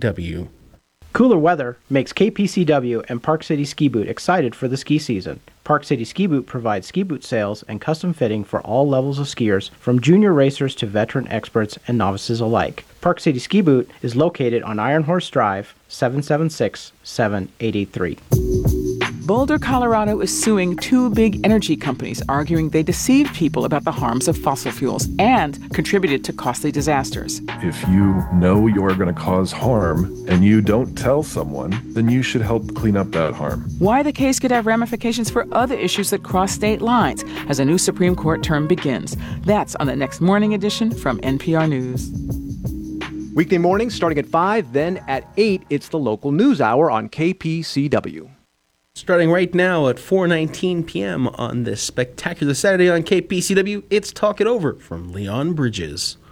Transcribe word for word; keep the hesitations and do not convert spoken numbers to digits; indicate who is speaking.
Speaker 1: W.
Speaker 2: Cooler weather makes K P C W and Park City Ski Boot excited for the ski season. Park City Ski Boot provides ski boot sales and custom fitting for all levels of skiers, from junior racers to veteran experts and novices alike. Park City Ski Boot is located on Iron Horse Drive, seven seven six, seven eight eight three.
Speaker 3: Boulder, Colorado is suing two big energy companies, arguing they deceived people about the harms of fossil fuels and contributed to costly disasters.
Speaker 4: If you know you're going to cause harm and you don't tell someone, then you should help clean up that harm.
Speaker 3: Why the case could have ramifications for other issues that cross state lines as a new Supreme Court term begins. That's on the next Morning Edition from N P R News.
Speaker 5: Weekday mornings starting at five, then at eight, it's the local news hour on K P C W.
Speaker 1: Starting right now at four nineteen p.m. on this spectacular Saturday on K P C W, it's Talk It Over from Leon Bridges.